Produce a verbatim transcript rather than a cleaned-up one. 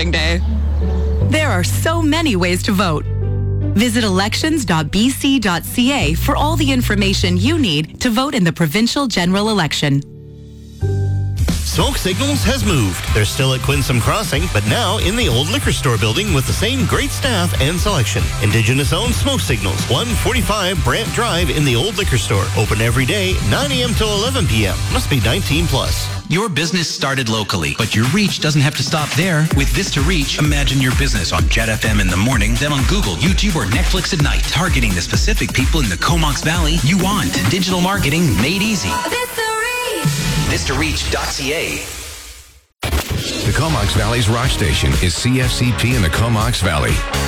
voting day. There are so many ways to vote. Visit elections dot b c dot c a for all the information you need to vote in the provincial general election. Smoke Signals has moved. They're still at Quinsam Crossing, but now in the old liquor store building with the same great staff and selection. Indigenous-owned Smoke Signals, one forty-five Brant Drive in the old liquor store. Open every day, nine a.m. till eleven p.m. Must be nineteen plus. Your business started locally, but your reach doesn't have to stop there. With Vista Reach, imagine your business on Jet F M in the morning, then on Google, YouTube, or Netflix at night, targeting the specific people in the Comox Valley you want. Digital marketing made easy. Vista Reach dot c a. The Comox Valley's rock station is C F C P in the Comox Valley.